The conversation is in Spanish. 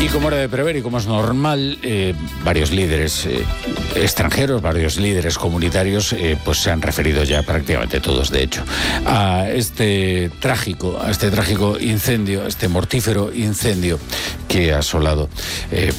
Y como era de prever y como es normal, varios líderes extranjeros, varios líderes comunitarios, pues se han referido ya prácticamente todos, de hecho, a este trágico incendio, a este mortífero incendio que ha asolado